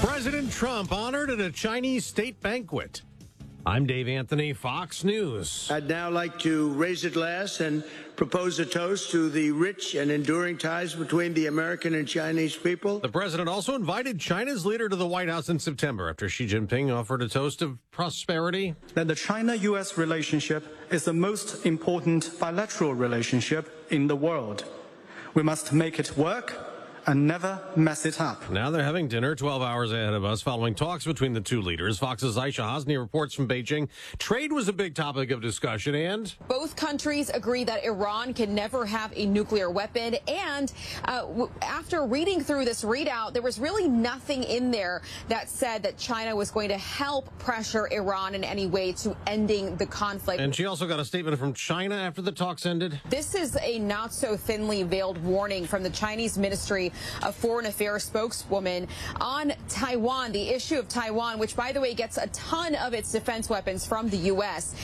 President Trump honored at a Chinese state banquet. I'm Dave Anthony, Fox News. I'd now like to raise a glass and propose a toast to the rich and enduring ties between the American and Chinese people. The president also invited China's leader to the White House in September after Xi Jinping offered a toast of prosperity. That the China-U.S. relationship is the most important bilateral relationship in the world. We must make it work and never mess it up. Now they're having dinner 12 hours ahead of us following talks between the two leaders. Fox's Aisha Hasni reports from Beijing. Trade was a big topic of discussion, and both countries agree that Iran can never have a nuclear weapon. And after reading through this readout, there was really nothing in there that said that China was going to help pressure Iran in any way to ending the conflict. And she also got a statement from China after the talks ended. This is a not so thinly veiled warning from the Chinese Ministry of Foreign Affairs spokeswoman on Taiwan, the issue of Taiwan, which, by the way, gets a ton of its defense weapons from the U.S.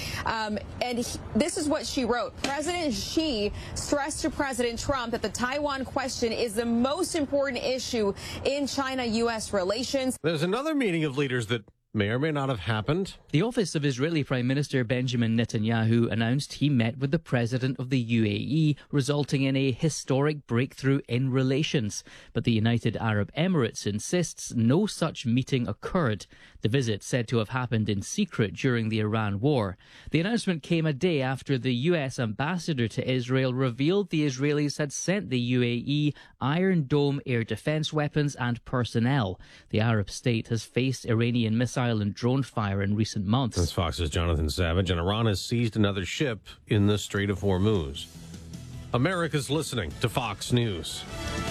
This is what she wrote. President Xi stressed to President Trump that the Taiwan question is the most important issue in China-U.S. relations. There's another meeting of leaders that may or may not have happened. The office of Israeli Prime Minister Benjamin Netanyahu announced he met with the president of the UAE, resulting in a historic breakthrough in relations. But the United Arab Emirates insists no such meeting occurred. The visit said to have happened in secret during the Iran war. The announcement came a day after the U.S. ambassador to Israel revealed the Israelis had sent the UAE Iron Dome air defense weapons and personnel. The Arab state has faced Iranian missile and drone fire in recent months. That's Fox's Jonathan Savage, and Iran has seized another ship in the Strait of Hormuz. America's listening to Fox News.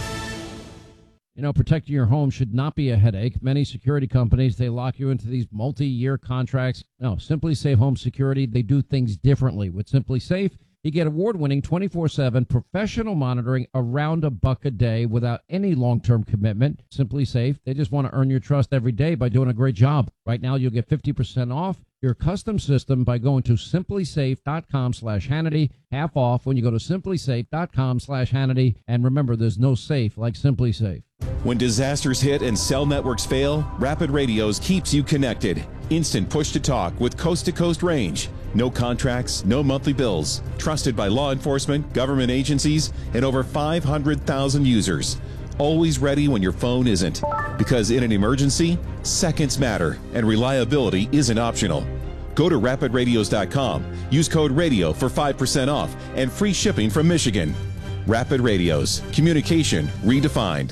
You know, protecting your home should not be a headache. Many security companies, they lock you into these multi-year contracts. No, Simply Safe Home Security, they do things differently. With Simply Safe, you get award-winning 24/7 professional monitoring around $1 a day without any long-term commitment. Simply Safe, they just want to earn your trust every day by doing a great job. Right now, you'll get 50% off your custom system by going to simplysafe.com/Hannity. Half off when you go to simplysafe.com/Hannity. And remember, there's no safe like Simply Safe. When disasters hit and cell networks fail, Rapid Radios keeps you connected. Instant push-to-talk with coast-to-coast range. No contracts, no monthly bills. Trusted by law enforcement, government agencies, and over 500,000 users. Always ready when your phone isn't. Because in an emergency, seconds matter, and reliability isn't optional. Go to rapidradios.com. Use code RADIO for 5% off and free shipping from Michigan. Rapid Radios. Communication redefined.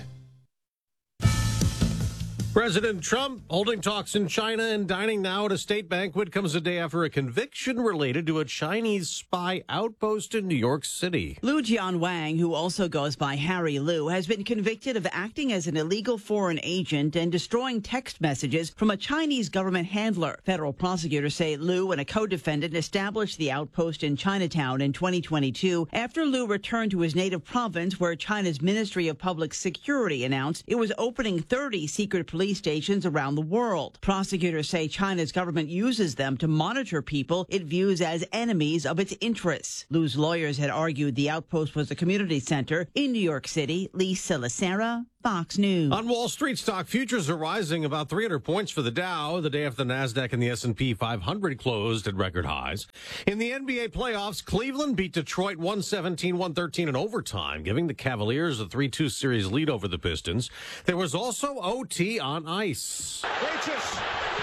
President Trump holding talks in China and dining now at a state banquet comes a day after a conviction related to a Chinese spy outpost in New York City. Lu Jianwang, who also goes by Harry Lu, has been convicted of acting as an illegal foreign agent and destroying text messages from a Chinese government handler. Federal prosecutors say Lu and a co-defendant established the outpost in Chinatown in 2022 after Lu returned to his native province, where China's Ministry of Public Security announced it was opening 30 secret police stations around the world. Prosecutors say China's government uses them to monitor people it views as enemies of its interests. Lu's lawyers had argued the outpost was a community center in New York City. Lisa Lacera, Fox News. On Wall Street, stock futures are rising about 300 points for the Dow, the day after the NASDAQ and the S&P 500 closed at record highs. In the NBA playoffs, Cleveland beat Detroit 117-113 in overtime, giving the Cavaliers a 3-2 series lead over the Pistons. There was also OT on ice. Waitress,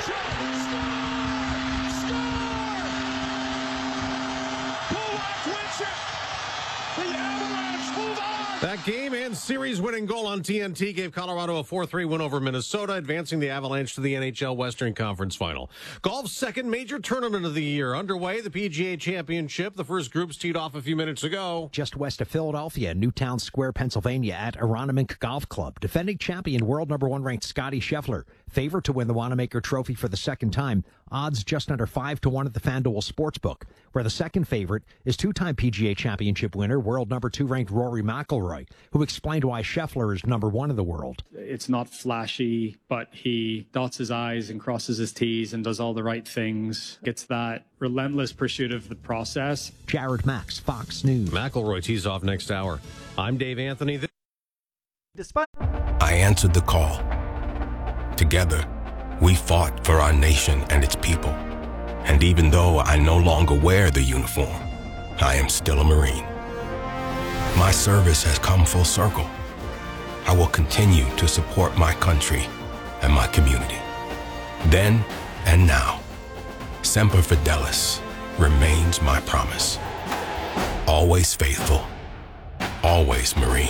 That game and series-winning goal on TNT gave Colorado a 4-3 win over Minnesota, advancing the Avalanche to the NHL Western Conference Final. Golf's second major tournament of the year underway, the PGA Championship. The first groups teed off a few minutes ago. Just west of Philadelphia, Newtown Square, Pennsylvania, at Aronimink Golf Club. Defending champion, world number one ranked Scotty Scheffler, favorite to win the Wanamaker Trophy for the second time. Odds just under 5-1 at the FanDuel Sportsbook, where the second favorite is two-time PGA Championship winner, world number two ranked Rory McIlroy, who explained why Scheffler is number one in the world. It's not flashy, but he dots his I's and crosses his T's and does all the right things. It's that relentless pursuit of the process. Jared Max, Fox News. McIlroy tees off next hour. I'm Dave Anthony. I answered the call. Together, we fought for our nation and its people. And even though I no longer wear the uniform, I am still a Marine. My service has come full circle. I will continue to support my country and my community. Then and now, Semper Fidelis remains my promise. Always faithful, always Marine.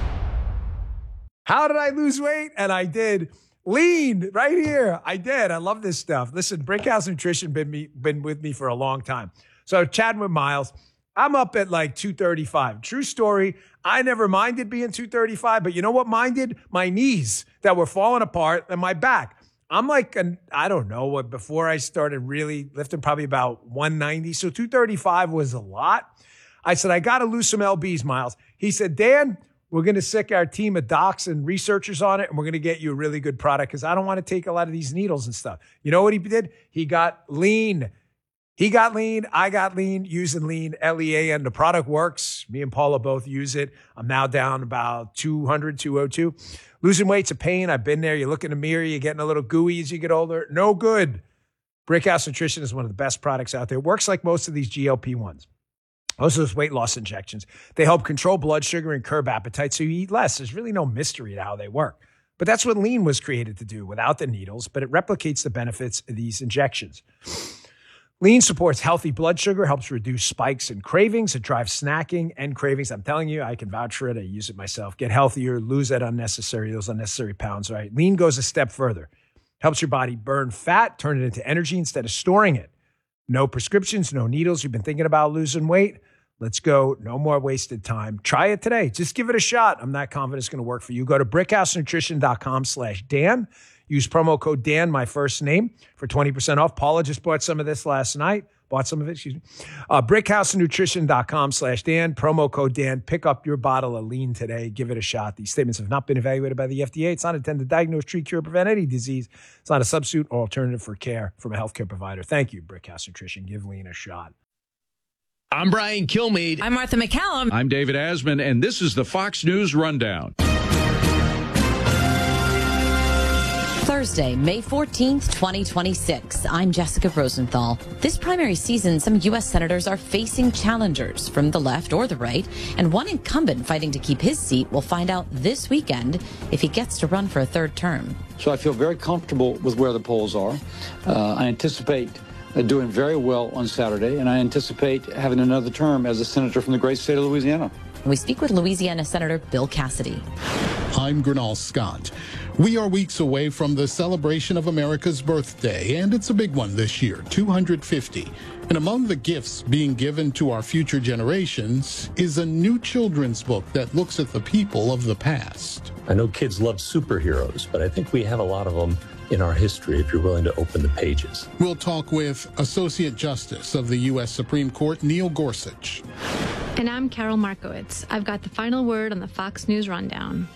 How did I lose weight? And I did. Lean right here. I did. I love this stuff. Listen, Brickhouse Nutrition been with me for a long time. So chatting with Miles, I'm up at like 235. True story. I never minded being 235, but you know what minded? My knees that were falling apart and my back. I'm like, I don't know what, before I started really lifting, probably about 190. So 235 was a lot. I said, I got to lose some LBs, Miles. He said, Dan, we're going to sick our team of docs and researchers on it, and we're going to get you a really good product because I don't want to take a lot of these needles and stuff. You know what he did? He got lean. He got lean. I got lean, using lean, Lean. The product works. Me and Paula both use it. I'm now down about 200, 202. Losing weight's a pain. I've been there. You look in the mirror, you're getting a little gooey as you get older. No good. Brickhouse Nutrition is one of the best products out there. It works like most of these GLP-1s. Most of those weight loss injections. They help control blood sugar and curb appetite so you eat less. There's really no mystery to how they work. But that's what lean was created to do without the needles, but it replicates the benefits of these injections. Lean supports healthy blood sugar, helps reduce spikes and cravings. It drives snacking and cravings. I'm telling you, I can vouch for it. I use it myself. Get healthier, lose those unnecessary pounds, right? Lean goes a step further. Helps your body burn fat, turn it into energy instead of storing it. No prescriptions, no needles. You've been thinking about losing weight? Let's go. No more wasted time. Try it today. Just give it a shot. I'm not confident it's going to work for you. Go to brickhousenutrition.com/Dan. Use promo code Dan, my first name, for 20% off. Paula just bought some of this last night. Brickhousenutrition.com/Dan. Promo code Dan. Pick up your bottle of lean today. Give it a shot. These statements have not been evaluated by the FDA. It's not intended to diagnose, treat, cure, prevent any disease. It's not a substitute or alternative for care from a healthcare provider. Thank you, Brickhouse Nutrition. Give lean a shot. I'm Brian Kilmeade. I'm Martha McCallum. I'm David Asman, and this is the Fox News Rundown. Thursday, May 14th, 2026. I'm Jessica Rosenthal. This primary season, some U.S. senators are facing challengers from the left or the right, and one incumbent fighting to keep his seat will find out this weekend if he gets to run for a third term. So I feel very comfortable with where the polls are. I anticipate doing very well on Saturday, and I anticipate having another term as a senator from the great state of Louisiana. We speak with Louisiana Senator Bill Cassidy. I'm Gernal Scott. We are weeks away from the celebration of America's birthday, and it's a big one this year, 250. And among the gifts being given to our future generations is a new children's book that looks at the people of the past. I know kids love superheroes, but I think we have a lot of them in our history if you're willing to open the pages. We'll talk with Associate Justice of the U.S. Supreme Court, Neil Gorsuch. And I'm Carol Markowitz. I've got the final word on the Fox News Rundown.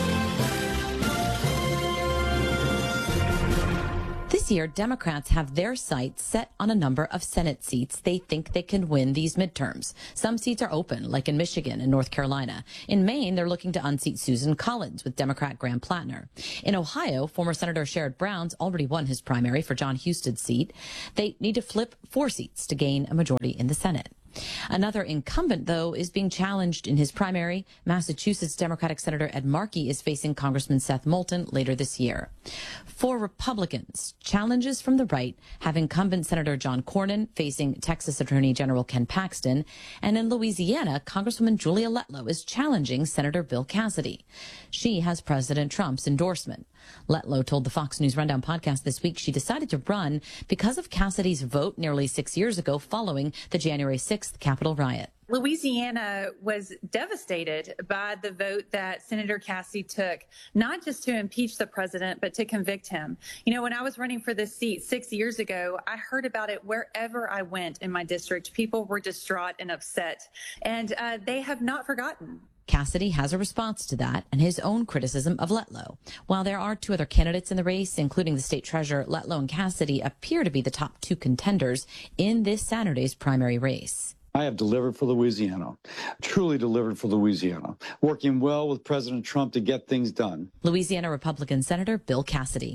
This year, Democrats have their sights set on a number of Senate seats they think they can win these midterms. Some seats are open, like in Michigan and North Carolina. In Maine, they're looking to unseat Susan Collins with Democrat Graham Plattner. In Ohio, former Senator Sherrod Brown's already won his primary for John Huston's seat. They need to flip 4 seats to gain a majority in the Senate. Another incumbent, though, is being challenged in his primary. Massachusetts Democratic Senator Ed Markey is facing Congressman Seth Moulton later this year. For Republicans, challenges from the right have incumbent Senator John Cornyn facing Texas Attorney General Ken Paxton. And in Louisiana, Congresswoman Julia Letlow is challenging Senator Bill Cassidy. She has President Trump's endorsement. Letlow told the Fox News Rundown podcast this week she decided to run because of Cassidy's vote nearly 6 years ago following the January 6th Capitol riot. Louisiana was devastated by the vote that Senator Cassidy took, not just to impeach the president, but to convict him. You know, when I was running for this seat 6 years ago, I heard about it wherever I went in my district. People were distraught and upset, and they have not forgotten. Cassidy has a response to that and his own criticism of Letlow. While there are 2 other candidates in the race, including the state treasurer, Letlow and Cassidy appear to be the top 2 contenders in this Saturday's primary race. I have delivered for Louisiana, truly delivered for Louisiana, working well with President Trump to get things done. Louisiana Republican Senator Bill Cassidy.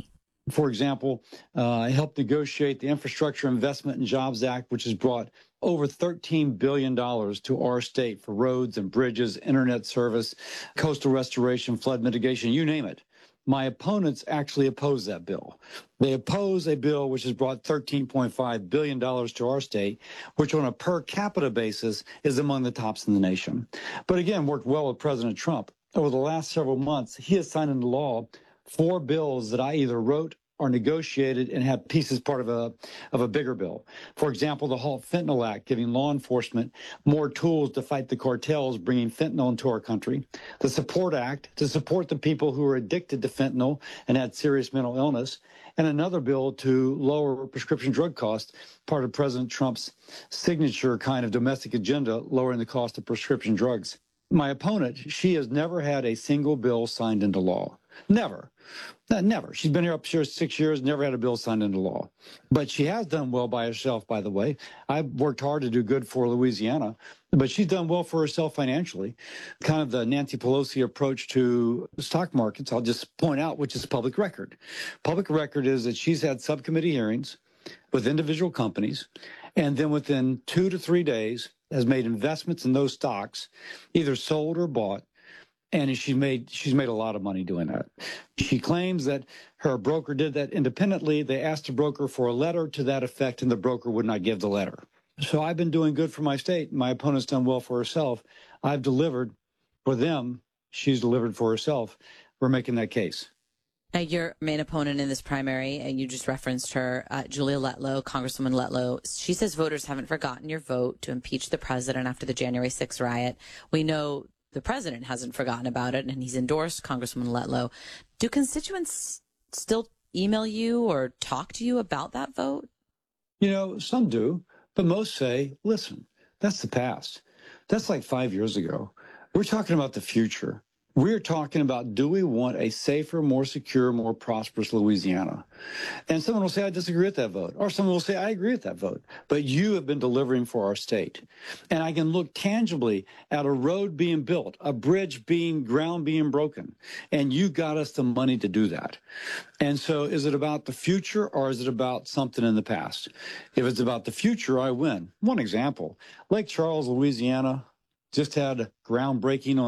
For example, I helped negotiate the Infrastructure Investment and Jobs Act, which has brought over $13 billion to our state for roads and bridges, internet service, coastal restoration, flood mitigation, you name it. My opponents actually oppose that bill. They oppose a bill which has brought $13.5 billion to our state, which on a per capita basis is among the tops in the nation. But again, worked well with President Trump. Over the last several months, he has signed into law 4 bills that I either wrote or negotiated and have pieces part of a bigger bill. For example, the Halt Fentanyl Act, giving law enforcement more tools to fight the cartels bringing fentanyl into our country. The Support Act, to support the people who are addicted to fentanyl and had serious mental illness. And another bill to lower prescription drug costs, part of President Trump's signature kind of domestic agenda, lowering the cost of prescription drugs. My opponent, she has never had a single bill signed into law. Never. Never. She's been here up here 6 years, never had a bill signed into law. But she has done well by herself, by the way. I've worked hard to do good for Louisiana, but she's done well for herself financially. Kind of the Nancy Pelosi approach to stock markets, I'll just point out, which is public record. Public record is that she's had subcommittee hearings with individual companies, and then within 2 to 3 days has made investments in those stocks, either sold or bought. And she's made a lot of money doing that. She claims that her broker did that independently. They asked the broker for a letter to that effect, and the broker would not give the letter. So I've been doing good for my state. My opponent's done well for herself. I've delivered for them. She's delivered for herself. We're making that case. Now, your main opponent in this primary, and you just referenced her, Julia Letlow, Congresswoman Letlow, she says voters haven't forgotten your vote to impeach the president after the January 6th riot. We know the president hasn't forgotten about it, and he's endorsed Congresswoman Letlow. Do constituents still email you or talk to you about that vote? You know, some do, but most say, listen, that's the past. That's like 5 years ago. We're talking about the future. We're talking about, do we want a safer, more secure, more prosperous Louisiana? And someone will say, I disagree with that vote. Or someone will say, I agree with that vote. But you have been delivering for our state. And I can look tangibly at a road being built, a bridge ground being broken. And you got us the money to do that. And so is it about the future or is it about something in the past? If it's about the future, I win. One example, Lake Charles, Louisiana, just had groundbreaking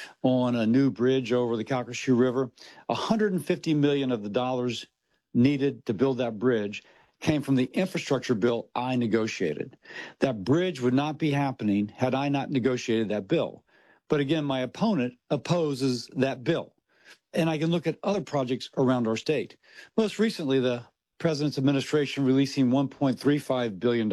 on a new bridge over the Calcasieu River. $150 million of the dollars needed to build that bridge came from the infrastructure bill I negotiated. That bridge would not be happening had I not negotiated that bill. But again, my opponent opposes that bill. And I can look at other projects around our state. Most recently, the president's administration releasing $1.35 billion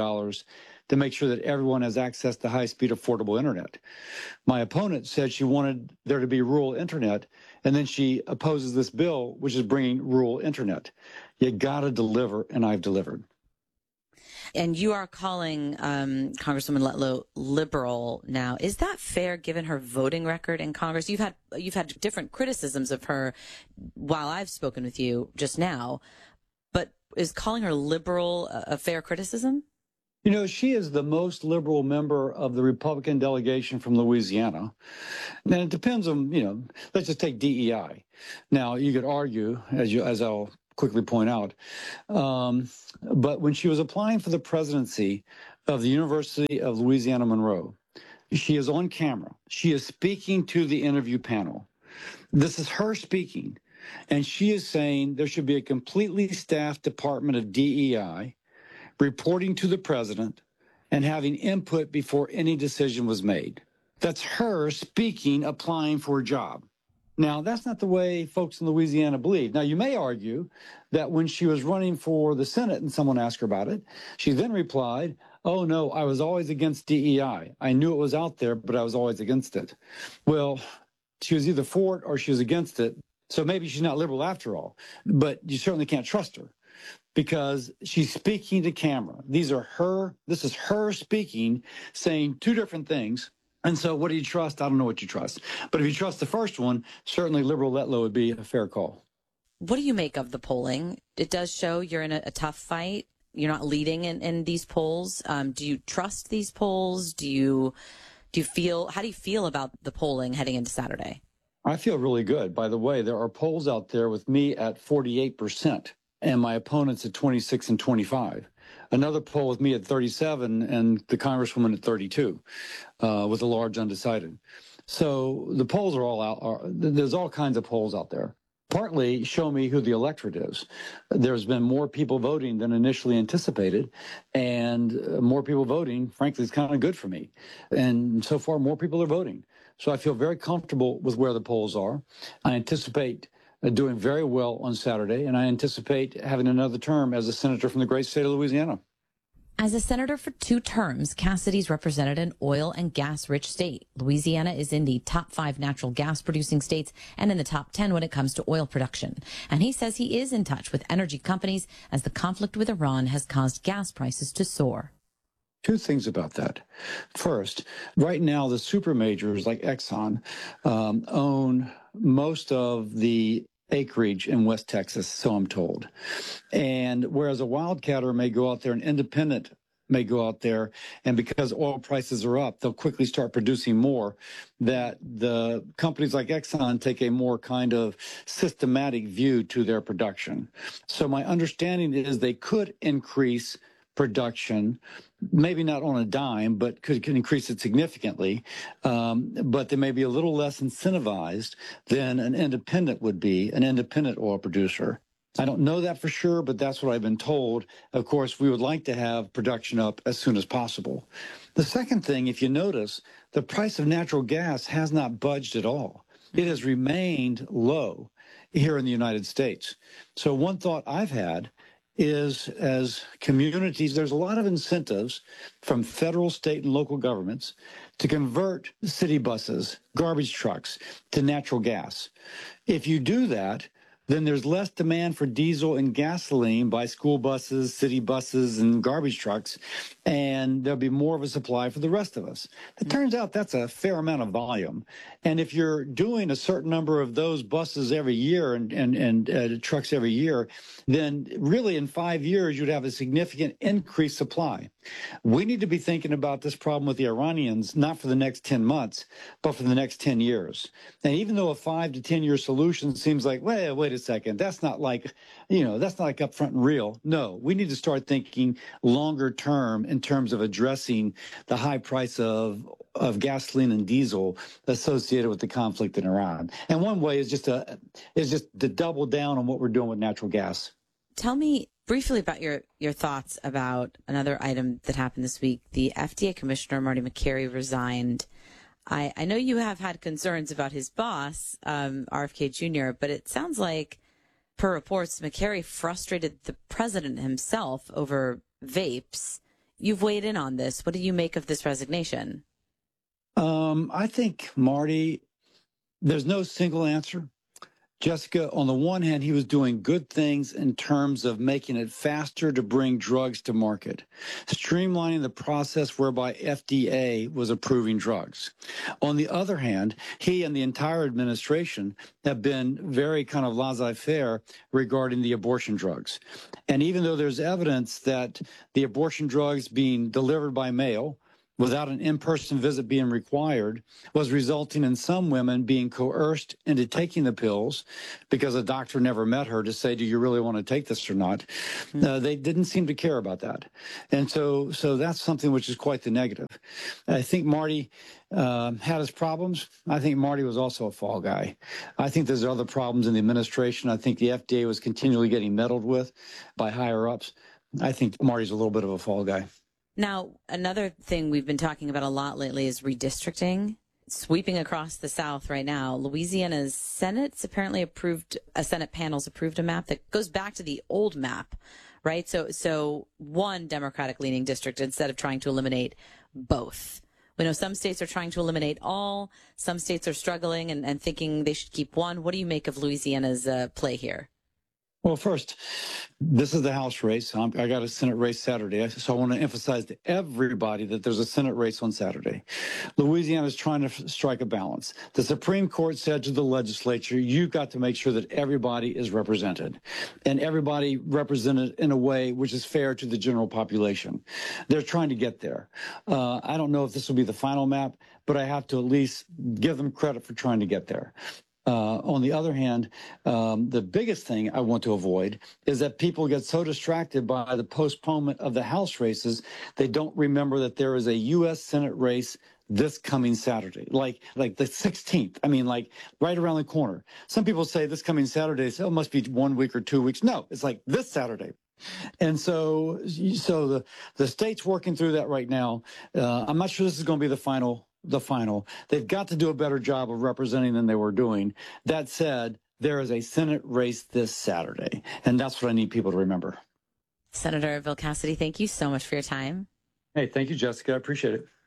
to make sure that everyone has access to high-speed, affordable internet. My opponent said she wanted there to be rural internet, and then she opposes this bill, which is bringing rural internet. You got to deliver, and I've delivered. And you are calling Congresswoman Letlow liberal now. Is that fair, given her voting record in Congress? You've had different criticisms of her while I've spoken with you just now, but is calling her liberal a fair criticism? You know, she is the most liberal member of the Republican delegation from Louisiana. And it depends on, let's just take DEI. Now, you could argue, as I'll quickly point out, but when she was applying for the presidency of the University of Louisiana Monroe, she is on camera. She is speaking to the interview panel. This is her speaking. And she is saying there should be a completely staffed Department of DEI reporting to the president and having input before any decision was made. That's her speaking, applying for a job. Now, that's not the way folks in Louisiana believe. Now, you may argue that when she was running for the Senate and someone asked her about it, she then replied, oh, no, I was always against DEI. I knew it was out there, but I was always against it. Well, she was either for it or she was against it. So maybe she's not liberal after all, but you certainly can't trust her, because she's speaking to camera. This is her speaking, saying two different things. And so what do you trust? I don't know what you trust. But if you trust the first one, certainly liberal Letlow would be a fair call. What do you make of the polling? It does show you're in a tough fight. You're not leading in these polls. Do you trust these polls? How do you feel about the polling heading into Saturday? I feel really good. By the way, there are polls out there with me at 48%. and my opponents at 26 and 25. Another poll with me at 37 and the Congresswoman at 32 with a large undecided. So the polls are all out. There's all kinds of polls out there. Partly show me who the electorate is. There's been more people voting than initially anticipated, and more people voting, frankly, is kind of good for me. And so far, more people are voting. So I feel very comfortable with where the polls are. I anticipate doing very well on Saturday, and I anticipate having another term as a senator from the great state of Louisiana. As a senator for 2 terms, Cassidy's represented an oil and gas-rich state. Louisiana is in the top 5 natural gas-producing states and in the top 10 when it comes to oil production. And he says he is in touch with energy companies as the conflict with Iran has caused gas prices to soar. 2 things about that. First, right now, the super majors like Exxon own most of the acreage in West Texas, so I'm told. And whereas a wildcatter may go out there, an independent may go out there, and because oil prices are up, they'll quickly start producing more, that the companies like Exxon take a more kind of systematic view to their production. So my understanding is they could increase production, maybe not on a dime, but could increase it significantly. But they may be a little less incentivized than an independent would be, an independent oil producer. I don't know that for sure, but that's what I've been told. Of course, we would like to have production up as soon as possible. The second thing, if you notice, the price of natural gas has not budged at all. It has remained low here in the United States. So one thought I've had is, as communities, there's a lot of incentives from federal, state, and local governments to convert city buses, garbage trucks to natural gas. If you do that, then there's less demand for diesel and gasoline by school buses, city buses, and garbage trucks, and there'll be more of a supply for the rest of us. It turns out that's a fair amount of volume. And if you're doing a certain number of those buses every year and trucks every year, then really in 5 years, you'd have a significant increased supply. We need to be thinking about this problem with the Iranians, not for the next 10 months, but for the next 10 years. And even though a 5 to 10 year solution seems like, wait a second, that's not like, that's not like upfront and real. No, we need to start thinking longer term in terms of addressing the high price of gasoline and diesel associated with the conflict in Iran. And one way is just to double down on what we're doing with natural gas. Tell me briefly about your thoughts about another item that happened this week. The FDA Commissioner, Marty Makary, resigned. I know you have had concerns about his boss, RFK Jr., but it sounds like, per reports, Makary frustrated the president himself over vapes. You've weighed in on this. What do you make of this resignation? I think, Marty, there's no single answer. Jessica, on the one hand, he was doing good things in terms of making it faster to bring drugs to market, streamlining the process whereby FDA was approving drugs. On the other hand, he and the entire administration have been very kind of laissez-faire regarding the abortion drugs. And even though there's evidence that the abortion drugs being delivered by mail without an in-person visit being required was resulting in some women being coerced into taking the pills because a doctor never met her to say, do you really want to take this or not? They didn't seem to care about that. And so that's something which is quite the negative. I think Marty had his problems. I think Marty was also a fall guy. I think there's other problems in the administration. I think the FDA was continually getting meddled with by higher ups. I think Marty's a little bit of a fall guy. Now, another thing we've been talking about a lot lately is redistricting. Sweeping across the South right now, Louisiana's Senate's apparently Senate panel's approved a map that goes back to the old map, right? So one Democratic-leaning district instead of trying to eliminate both. We know some states are trying to eliminate all. Some states are struggling and thinking they should keep one. What do you make of Louisiana's play here? Well, first, this is the House race. I got a Senate race Saturday, so I want to emphasize to everybody that there's a Senate race on Saturday. Louisiana is trying to strike a balance. The Supreme Court said to the legislature, you've got to make sure that everybody is represented, and everybody represented in a way which is fair to the general population. They're trying to get there. I don't know if this will be the final map, but I have to at least give them credit for trying to get there. On the other hand, the biggest thing I want to avoid is that people get so distracted by the postponement of the House races, they don't remember that there is a U.S. Senate race this coming Saturday, like the 16th. I mean, like right around the corner. Some people say this coming Saturday, so it must be 1 week or 2 weeks. No, it's like this Saturday. And so the state's working through that right now. I'm not sure this is going to be the final. They've got to do a better job of representing than they were doing. That said, there is a Senate race this Saturday, and that's what I need people to remember. Senator Bill Cassidy, thank you so much for your time. Hey, thank you, Jessica. I appreciate it.